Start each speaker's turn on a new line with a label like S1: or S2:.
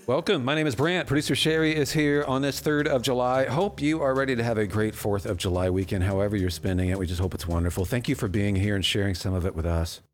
S1: Welcome. My name is Brant. Producer Sherry is here on this 3rd of July. Hope you are ready to have a great 4th of July weekend, however you're spending it. We just hope it's wonderful. Thank you for being here and sharing some of it with us.